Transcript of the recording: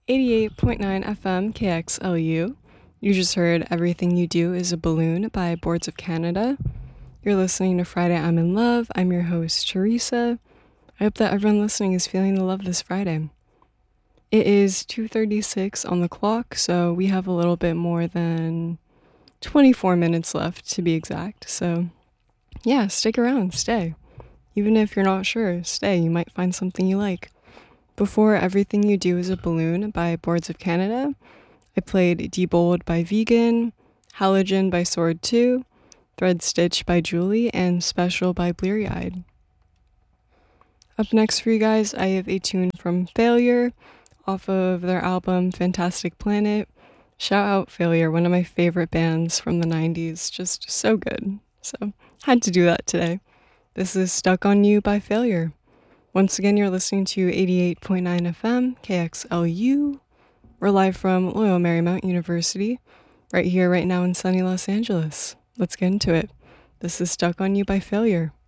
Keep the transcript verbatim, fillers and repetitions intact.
eighty-eight point nine F M K X L U. You just heard Everything You Do is a Balloon by Boards of Canada. You're listening to Friday I'm in Love. I'm your host, Teresa. I hope that everyone listening is feeling the love this Friday. It is two thirty-six on the clock, so we have a little bit more than twenty-four minutes left to be exact. So yeah, stick around, stay. Even if you're not sure, stay, you might find something you like. Before Everything You Do is a Balloon by Boards of Canada, I played Debold by Vegan, Halogen by Sword two, Thread Stitch by Julie, and Special by Bleary Eyed. Up next for you guys, I have a tune from Failure off of their album Fantastic Planet. Shout out Failure, one of my favorite bands from the nineties. Just so good. So, had to do that today. This is Stuck on You by Failure. Once again, you're listening to eighty-eight point nine F M, K X L U. We're live from Loyola Marymount University, right here, right now in sunny Los Angeles. Let's get into it. This is Stuck on You by Failure.